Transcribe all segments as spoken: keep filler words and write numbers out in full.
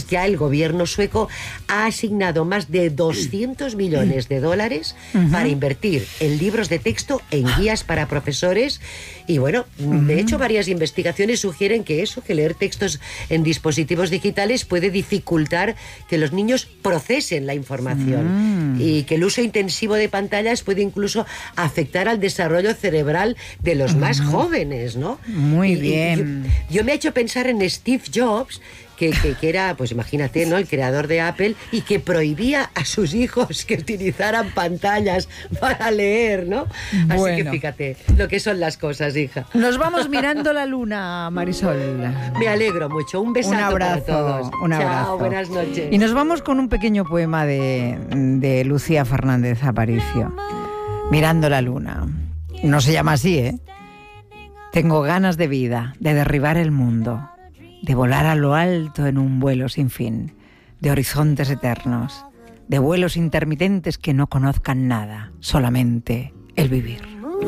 Entonces ya el gobierno sueco ha asignado más de doscientos millones de dólares uh-huh. para invertir en libros de texto, en guías para profesores. Y bueno, uh-huh. de hecho varias investigaciones sugieren que eso, que leer textos en dispositivos digitales puede dificultar que los niños procesen la información uh-huh. y que el uso intensivo de pantallas puede incluso afectar al desarrollo cerebral de los uh-huh. más jóvenes, ¿no? Muy y, bien. Y yo, yo me he hecho pensar en Steve Jobs, Que, que, que era, pues imagínate, ¿no?, el creador de Apple, y que prohibía a sus hijos que utilizaran pantallas para leer, ¿no? Así bueno. que fíjate lo que son las cosas, hija. Nos vamos mirando la luna, Marisol. Me alegro mucho. Un besazo un abrazo, para todos. Un abrazo. Chao, buenas noches. Y nos vamos con un pequeño poema de, de Lucía Fernández Aparicio. Mirando la luna. No se llama así, ¿eh? Tengo ganas de vida, de derribar el mundo, de volar a lo alto en un vuelo sin fin, de horizontes eternos, de vuelos intermitentes que no conozcan nada, solamente el vivir.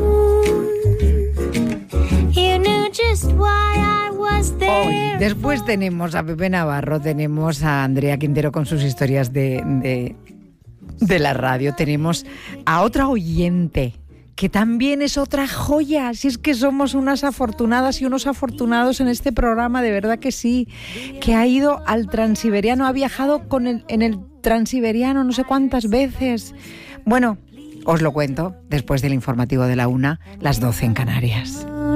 Hoy, después tenemos a Pepe Navarro, tenemos a Andrea Quintero con sus historias de, de, de la radio, tenemos a otra oyente, que también es otra joya, si es que somos unas afortunadas y unos afortunados en este programa, de verdad que sí, que ha ido al Transiberiano, ha viajado con el, en el Transiberiano no sé cuántas veces. Bueno, os lo cuento después del informativo de la una, las doce en Canarias.